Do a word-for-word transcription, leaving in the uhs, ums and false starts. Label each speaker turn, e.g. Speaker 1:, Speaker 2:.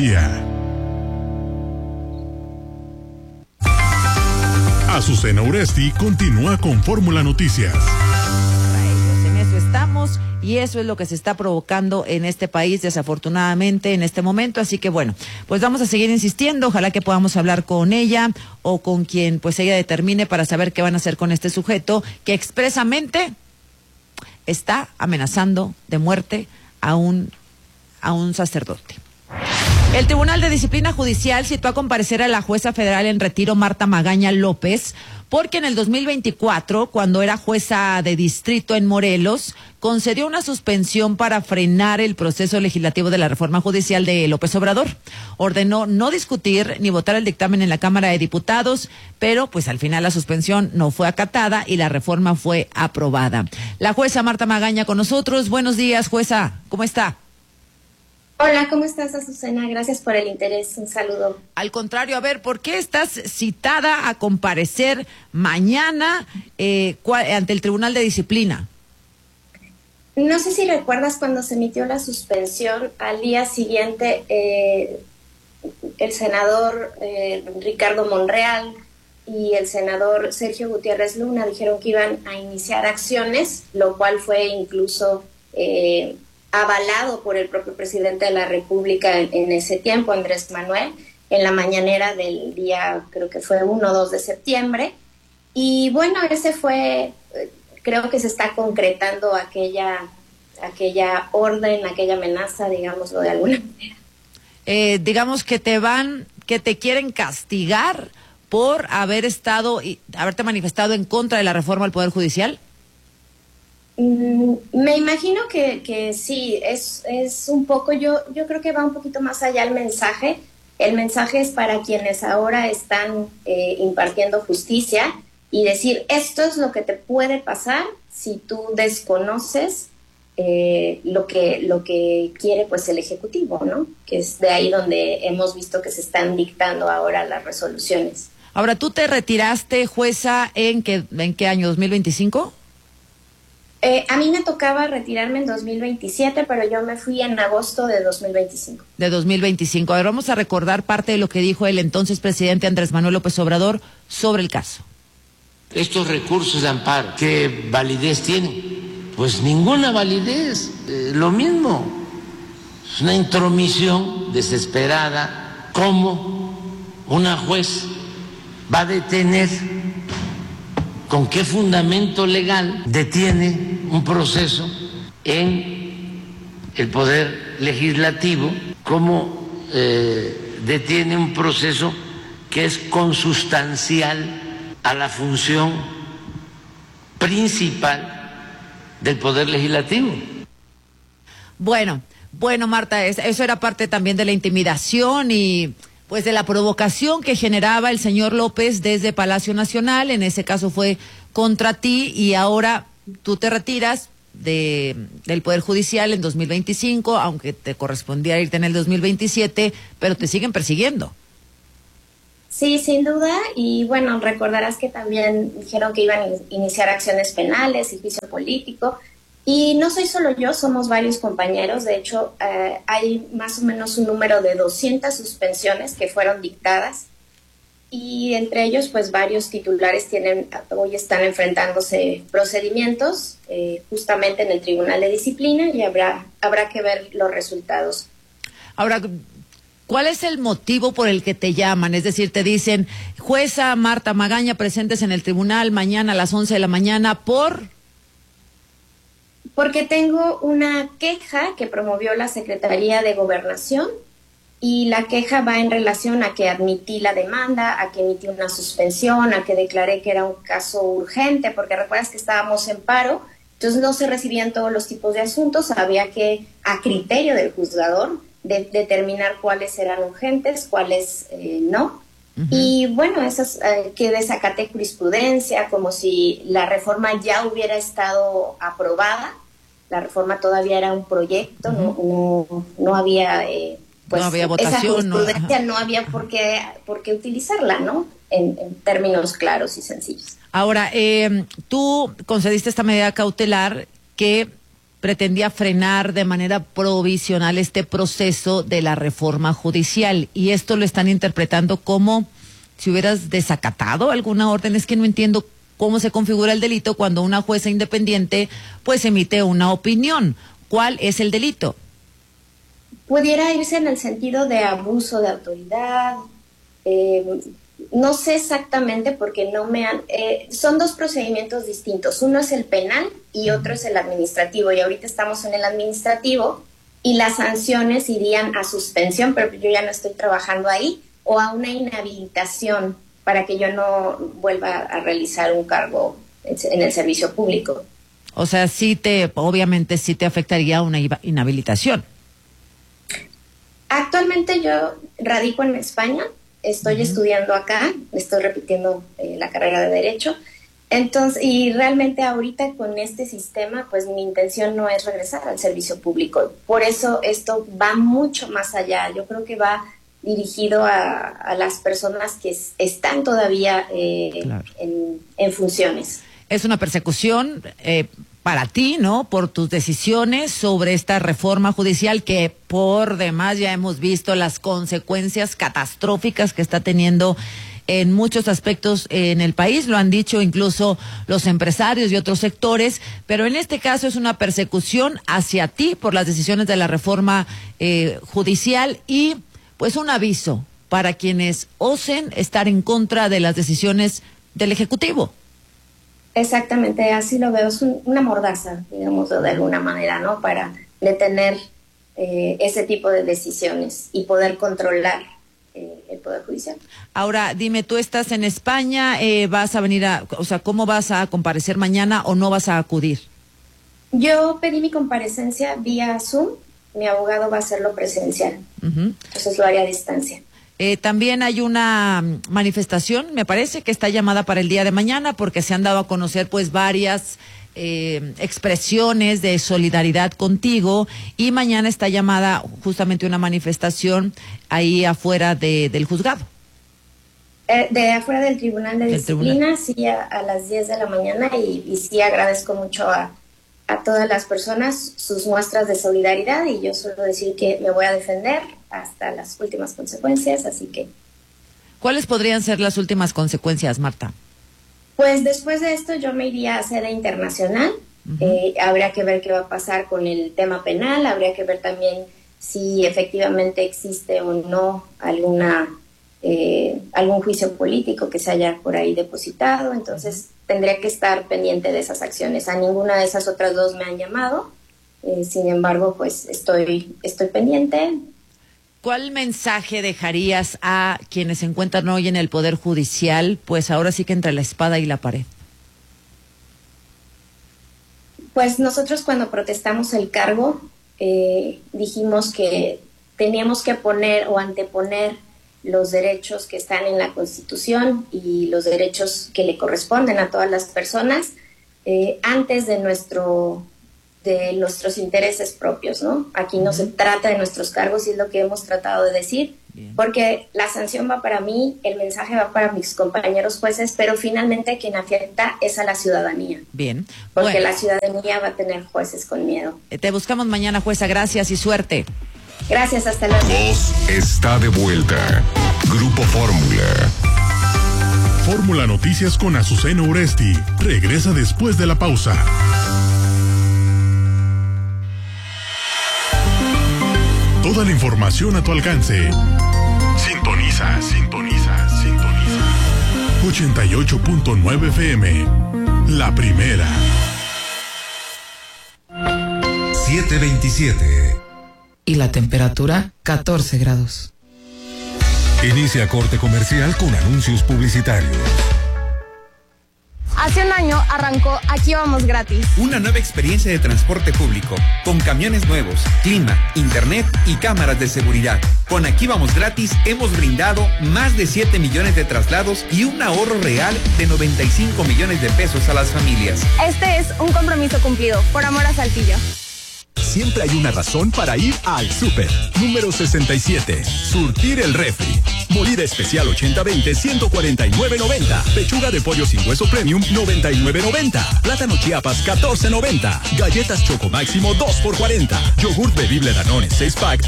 Speaker 1: día. Azucena Uresti continúa con Fórmula Noticias.
Speaker 2: En eso estamos y eso es lo que se está provocando en este país, desafortunadamente, en este momento. Así que bueno, pues vamos a seguir insistiendo. Ojalá que podamos hablar con ella o con quien pues ella determine para saber qué van a hacer con este sujeto que expresamente está amenazando de muerte a un, a un sacerdote. El Tribunal de Disciplina Judicial citó a comparecer a la jueza federal en retiro Marta Magaña López, porque en el dos mil veinticuatro, cuando era jueza de distrito en Morelos, concedió una suspensión para frenar el proceso legislativo de la reforma judicial de López Obrador. Ordenó no discutir ni votar el dictamen en la Cámara de Diputados, pero pues al final la suspensión no fue acatada y la reforma fue aprobada. La jueza Marta Magaña con nosotros. Buenos días, jueza. ¿Cómo está?
Speaker 3: Hola, ¿cómo estás, Azucena? Gracias por el interés. Un saludo.
Speaker 2: Al contrario, a ver, ¿por qué estás citada a comparecer mañana eh, ante el Tribunal de Disciplina?
Speaker 3: No sé si recuerdas cuando se emitió la suspensión, al día siguiente eh, el senador eh, Ricardo Monreal y el senador Sergio Gutiérrez Luna dijeron que iban a iniciar acciones, lo cual fue incluso Eh, avalado por el propio presidente de la República en, en ese tiempo, Andrés Manuel, en la mañanera del día, creo que fue uno o dos de septiembre. Y bueno, ese fue, creo que se está concretando aquella, aquella orden, aquella amenaza, digámoslo de alguna manera.
Speaker 2: Eh, digamos que te van, que te quieren castigar por haber estado, y haberte manifestado en contra de la reforma al Poder Judicial.
Speaker 3: Me imagino que, que sí, es, es un poco, yo, yo creo que va un poquito más allá el mensaje. El mensaje es para quienes ahora están eh, impartiendo justicia y decir, esto es lo que te puede pasar si tú desconoces eh, lo que, lo que quiere pues el Ejecutivo, ¿no? Que es de ahí donde hemos visto que se están dictando ahora las resoluciones.
Speaker 2: Ahora, ¿tú te retiraste, jueza, en qué, en qué año, dos mil veinticinco?
Speaker 3: Eh, a mí me tocaba retirarme en dos mil veintisiete, pero yo me fui en agosto de dos mil veinticinco.
Speaker 2: De dos mil veinticinco. A ver, vamos a recordar parte de lo que dijo el entonces presidente Andrés Manuel López Obrador sobre el caso.
Speaker 4: Estos recursos de amparo, ¿qué validez tienen? Pues ninguna validez, eh, lo mismo. Es una intromisión desesperada. ¿Cómo una juez va a detener? ¿Con qué fundamento legal detiene un proceso en el Poder Legislativo? ¿Cómo eh, detiene un proceso que es consustancial a la función principal del Poder Legislativo?
Speaker 2: Bueno, bueno, Marta, eso era parte también de la intimidación y pues de la provocación que generaba el señor López desde Palacio Nacional. En ese caso fue contra ti y ahora tú te retiras de, del Poder Judicial en dos mil veinticinco, aunque te correspondía irte en el dos mil veintisiete, pero te siguen persiguiendo.
Speaker 3: Sí, sin duda, y bueno, recordarás que también dijeron que iban a iniciar acciones penales y juicio político. Y no soy solo yo, somos varios compañeros. De hecho, eh, hay más o menos un número de doscientas suspensiones que fueron dictadas y entre ellos, pues varios titulares tienen hoy están enfrentándose procedimientos eh, justamente en el Tribunal de Disciplina y habrá habrá que ver los resultados.
Speaker 2: Ahora, ¿cuál es el motivo por el que te llaman? Es decir, te dicen, jueza Marta Magaña, presentes en el tribunal mañana a las once de la mañana por...
Speaker 3: Porque tengo una queja que promovió la Secretaría de Gobernación y la queja va en relación a que admití la demanda, a que emití una suspensión, a que declaré que era un caso urgente, porque recuerdas que estábamos en paro, entonces no se recibían todos los tipos de asuntos, había que, a criterio del juzgador, de, determinar cuáles eran urgentes, cuáles eh, no. Uh-huh. Y bueno, esas eh, que desacaté jurisprudencia, como si la reforma ya hubiera estado aprobada. La reforma todavía era un proyecto, uh-huh. no, no, no había, eh, pues,
Speaker 2: no había votación,
Speaker 3: esa jurisprudencia, no, no había por qué, por qué utilizarla, ¿no? En, en términos claros y sencillos.
Speaker 2: Ahora, eh, tú concediste esta medida cautelar que pretendía frenar de manera provisional este proceso de la reforma judicial, y esto lo están interpretando como si hubieras desacatado alguna orden. Es que no entiendo cómo se configura el delito cuando una jueza independiente pues emite una opinión. ¿Cuál es el delito?
Speaker 3: Pudiera irse en el sentido de abuso de autoridad. Eh, no sé exactamente porque no me han... Eh, son dos procedimientos distintos. Uno es el penal y otro es el administrativo. Y ahorita estamos en el administrativo y las sanciones irían a suspensión, pero yo ya no estoy trabajando ahí, o a una inhabilitación para que yo no vuelva a realizar un cargo en el servicio público.
Speaker 2: O sea, sí te, obviamente sí te afectaría una inhabilitación.
Speaker 3: Actualmente yo radico en España, estoy uh-huh. estudiando acá, estoy repitiendo eh, la carrera de Derecho, entonces, y realmente ahorita con este sistema, pues mi intención no es regresar al servicio público. Por eso esto va mucho más allá. Yo creo que va dirigido a, a las personas que es, están todavía eh, claro. en, en funciones.
Speaker 2: Es una persecución eh, para ti, ¿no? Por tus decisiones sobre esta reforma judicial que por demás ya hemos visto las consecuencias catastróficas que está teniendo en muchos aspectos en el país. Lo han dicho incluso los empresarios y otros sectores, pero en este caso es una persecución hacia ti por las decisiones de la reforma eh, judicial y pues un aviso para quienes osen estar en contra de las decisiones del Ejecutivo.
Speaker 3: Exactamente, así lo veo, es un, una mordaza, digamos, de alguna manera, ¿no? Para detener eh, ese tipo de decisiones y poder controlar eh, el Poder Judicial.
Speaker 2: Ahora, dime, tú estás en España, eh, vas a venir a, o sea, ¿cómo vas a comparecer mañana o no vas a acudir?
Speaker 3: Yo pedí mi comparecencia vía Zoom, mi abogado va a hacerlo presencial, uh-huh. entonces lo haré a distancia.
Speaker 2: Eh, también hay una manifestación, me parece, que está llamada para el día de mañana porque se han dado a conocer pues varias eh, expresiones de solidaridad contigo y mañana está llamada justamente una manifestación ahí afuera de, del juzgado.
Speaker 3: Eh, de afuera del Tribunal de
Speaker 2: del
Speaker 3: Disciplina,
Speaker 2: tribunal.
Speaker 3: sí, a, a las diez de la mañana y, y sí agradezco mucho a, a todas las personas sus muestras de solidaridad y yo suelo decir que me voy a defender hasta las últimas consecuencias, así que...
Speaker 2: ¿Cuáles podrían ser las últimas consecuencias, Marta?
Speaker 3: Pues después de esto yo me iría a sede internacional, uh-huh. eh, habría que ver qué va a pasar con el tema penal, habría que ver también si efectivamente existe o no alguna eh, algún juicio político que se haya por ahí depositado, entonces tendría que estar pendiente de esas acciones. A ninguna de esas otras dos me han llamado, eh, sin embargo, pues estoy, estoy pendiente.
Speaker 2: ¿Cuál mensaje dejarías a quienes se encuentran hoy en el Poder Judicial, pues ahora sí que entre la espada y la pared?
Speaker 3: Pues nosotros cuando protestamos el cargo, eh, dijimos que teníamos que poner o anteponer los derechos que están en la Constitución y los derechos que le corresponden a todas las personas eh, antes de nuestro... de nuestros intereses propios, ¿no? Aquí no uh-huh. se trata de nuestros cargos y es lo que hemos tratado de decir, bien. Porque la sanción va para mí, el mensaje va para mis compañeros jueces, pero finalmente quien afecta es a la ciudadanía.
Speaker 2: Bien.
Speaker 3: Porque
Speaker 2: bueno.
Speaker 3: la ciudadanía va a tener jueces con miedo.
Speaker 2: Te buscamos mañana, jueza. Gracias y suerte.
Speaker 3: Gracias, hasta luego.
Speaker 1: Voz está de vuelta. Grupo Fórmula. Fórmula Noticias con Azucena Uresti. Regresa después de la pausa. Toda la información a tu alcance. Sintoniza, sintoniza, sintoniza. ochenta y ocho punto nueve F M. La primera.
Speaker 5: siete veintisiete.
Speaker 6: Y la temperatura, catorce grados.
Speaker 1: Inicia corte comercial con anuncios publicitarios.
Speaker 7: Hace un año arrancó Aquí Vamos Gratis.
Speaker 8: Una nueva experiencia de transporte público, con camiones nuevos, clima, internet y cámaras de seguridad. Con Aquí Vamos Gratis hemos brindado más de siete millones de traslados y un ahorro real de noventa y cinco millones de pesos a las familias.
Speaker 7: Este es un compromiso cumplido, por amor a Saltillo.
Speaker 9: Siempre hay una razón para ir al súper. Número sesenta y siete. Surtir el refri. Molida especial ochenta veinte, ciento cuarenta y nueve noventa. Pechuga de pollo sin hueso premium, noventa y nueve noventa. Plátano Chiapas, catorce noventa. Galletas Choco Máximo, dos por cuarenta. Yogurt bebible Danone seis pack,